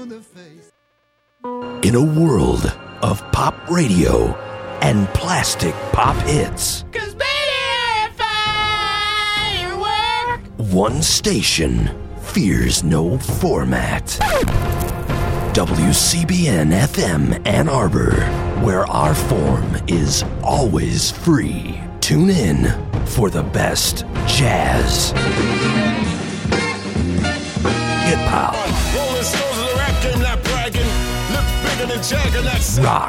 In a world of pop radio and plastic pop hits, 'cause baby, firework. One station fears no format. WCBN FM Ann Arbor, where our form is always free. Tune in for the best jazz, hip-hop, rock,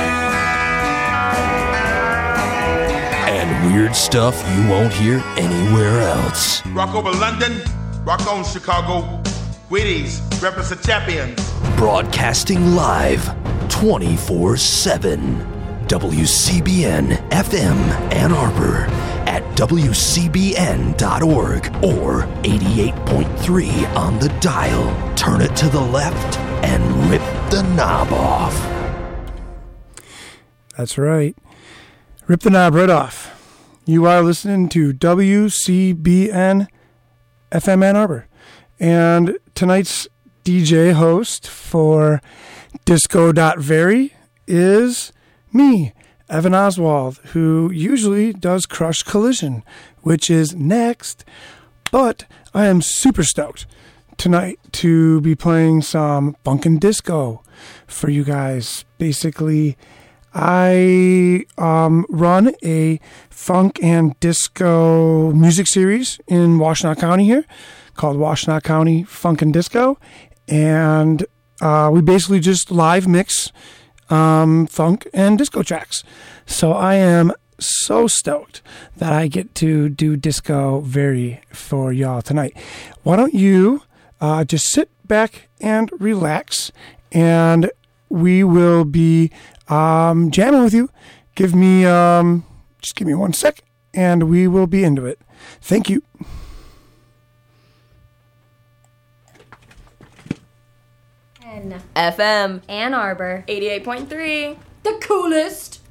and weird stuff you won't hear anywhere else. Rock over London, rock on Chicago. Wheaties, represent champions. Broadcasting live 24/7. WCBN FM Ann Arbor at WCBN.org or 88.3 on the dial. Turn it to the left and rip the knob off. That's right. Rip the knob right off. You are listening to WCBN FM Ann Arbor. And tonight's DJ host for Disco.Very is me, Evan Oswald, who usually does Crush Collision, which is next. But I am super stoked tonight to be playing some funk and disco for you guys. Basically, I run a funk and disco music series in Washtenaw County here called Washtenaw County Funk and Disco. And we basically just live mix funk and disco tracks. So I am so stoked that I get to do Disco.Very for y'all tonight. Why don't you just sit back and relax, and we will be jamming with you. Just give me 1 sec, and we will be into it. Thank you. FM Ann Arbor 88.3, the coolest.